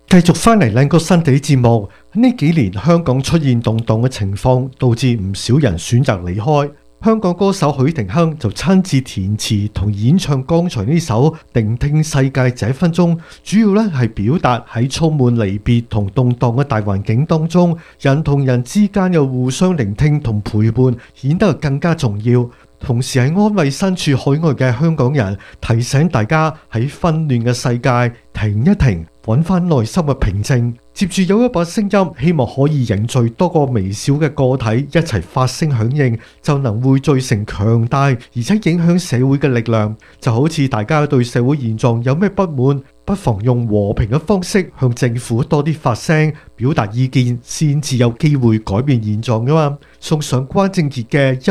繼續返嚟靚歌新地節目。呢幾年香港出現動盪嘅情況，導致唔少人選擇離開。香港歌手許廷鏗就親自填詞同演唱剛才呢首《聆聽世界這分鐘》，主要咧係表達喺充滿離別同動盪嘅大環境當中，人同人之間嘅互相聆聽同陪伴顯得更加重要。同時係安慰身處海外嘅香港人，提醒大家喺紛亂嘅世界停一停，揾翻內心嘅平靜。接住有一把聲音，希望可以凝聚多個微小嘅個體一齊發聲響應，就能匯聚成強大而且影響社會嘅力量。就好似大家對社會現狀有咩不滿，不妨用和平嘅方式向政府多啲發聲，表達意見，先至有機會改變現狀㗎嘛。送上關正傑嘅